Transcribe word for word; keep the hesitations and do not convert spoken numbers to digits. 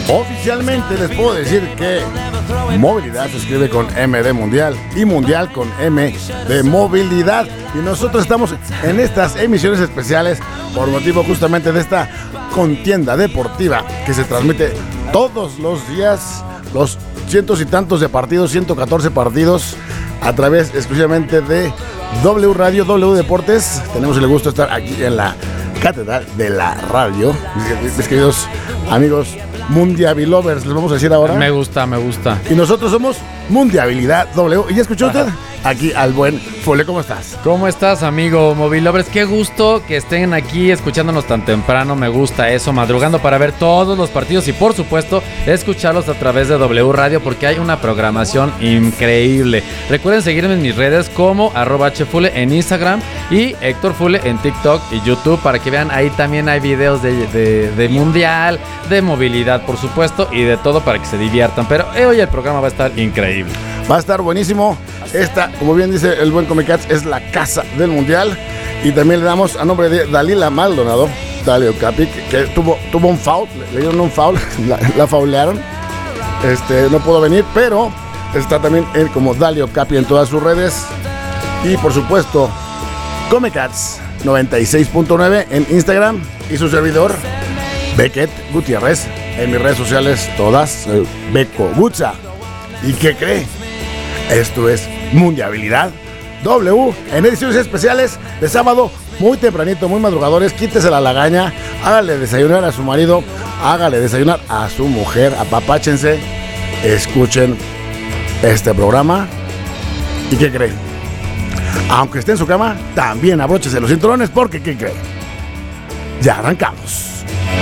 Oficialmente les puedo decir que movilidad se escribe con M de mundial y mundial con M de movilidad. Y nosotros estamos en estas emisiones especiales por motivo justamente de esta contienda deportiva que se transmite todos los días, los cientos y tantos de partidos, ciento catorce partidos, a través exclusivamente de W Radio, W Deportes. Tenemos el gusto de estar aquí en la Catedral de la Radio, mis, mis queridos amigos Mundiavilovers, les vamos a decir ahora. Me gusta, me gusta. Y nosotros somos Mundiabilidad W. ¿Y ya escuchó usted? Aquí al buen Fule, ¿cómo estás? ¿Cómo estás, amigo Movilovers? Qué gusto que estén aquí escuchándonos tan temprano. Me gusta eso, madrugando para ver todos los partidos y, por supuesto, escucharlos a través de W Radio porque hay una programación increíble. Recuerden seguirme en mis redes como arroba hfule en Instagram y Héctor Fule en TikTok y YouTube para que vean. Ahí también hay videos de, de, de mundial, de movilidad, por supuesto, y de todo para que se diviertan. Pero hoy el programa va a esestar increíble. Va a estar buenísimo. Esta, como bien dice el buen Comicats, es la casa del mundial. Y también le damos a nombre de Dalila Maldonado, Dalio Capi, que, que tuvo, tuvo un foul, le dieron un foul, la, la faulearon. Este, no pudo venir, pero está también él como Dalio Capi en todas sus redes. Y por supuesto, Comicats noventa y seis punto nueve en Instagram. Y su servidor, Beckett Gutiérrez, en mis redes sociales todas, Beco Gutza. ¿Y qué cree? Esto es Mundiabilidad W en ediciones especiales de sábado, muy tempranito, muy madrugadores. Quítese la lagaña, hágale desayunar a su marido, hágale desayunar a su mujer, apapáchense, escuchen este programa. ¿Y qué cree? Aunque esté en su cama, también abróchese los cinturones porque ¿qué cree? Ya arrancamos.